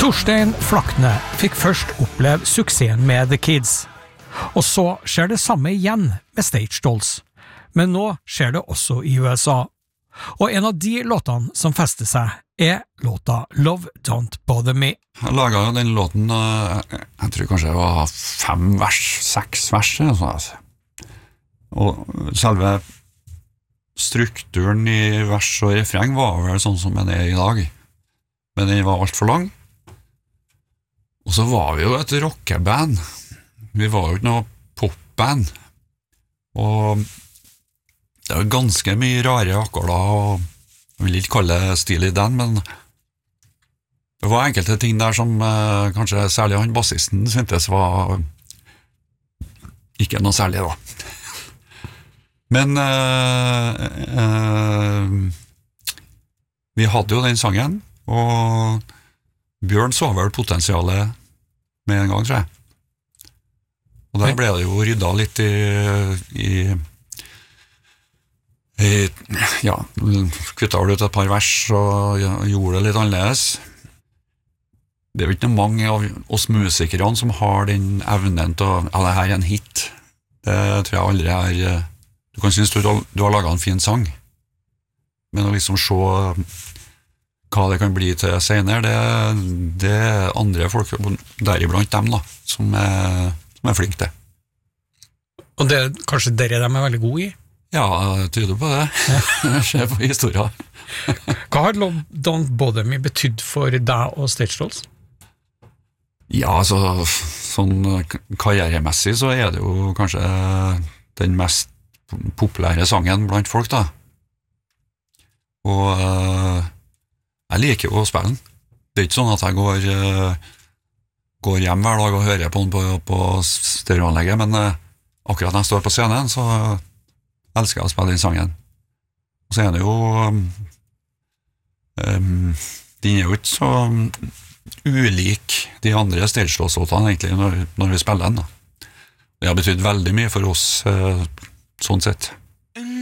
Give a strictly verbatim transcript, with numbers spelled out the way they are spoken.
Torstein Flakne fikk først oppleve suksessen med The Kids, og så skjer det samme igjen med Stage Dolls, men nå skjer det også i U S A. Og en av de låtene som fester seg er låta Love Don't Bother Me. Jeg laget jo den låten, jeg tror kanskje det var fem vers, seks vers, eller sånn, altså. Og selve strukturen i vers og refreng var vel sånn som den er i dag, men den var alt for lang. Og så var vi jo et rockeband, vi var jo ikke noe popband, og det er jo ganske mye rare akkorder, og jeg vil ikke kalle det stil i den, men det var enkelte ting der som eh, kanskje særlig han bassisten syntes var ikke noe særlig da. Men eh, eh, vi hadde jo den sangen, og Bjørn så vel potensialet med en gang, tror jeg. Og der ble det jo rydda litt i... i Jeg, ja, kuttet vel ut et par vers og gjorde det litt annerledes. Det er jo ikke mange av oss musikerne som har den evnen til å, ja, det her er en hit. Det tror jeg aldri er, du kan synes du, du har laget en fin sang, men å liksom se hva det kan bli til senere, det, det er andre folk, deriblant dem da, som er, som er flinke til. Og det er kanskje dere de er veldig gode i? Ja, jeg tyder på det. Jeg ser på historien. Hva har Love Don't Bother Me betydd for deg og Stage Dolls? Ja, altså, sånn karrieremessig så er det jo kanskje den mest populære sangen blant folk da. Og uh, jeg liker jo å spille den. Det er ikke sånn at jeg går, uh, går hjem hver dag og hører på den på, på stereoanlegget, men uh, akkurat når jeg står på scenen så elsker jeg å spille den sangen. Og så er det jo um, um, den er jo ikke så um, ulik de andre Stage Dolls-låtene egentlig når, når vi spiller den da. Det har betydd veldig mye for oss uh, sånn sett.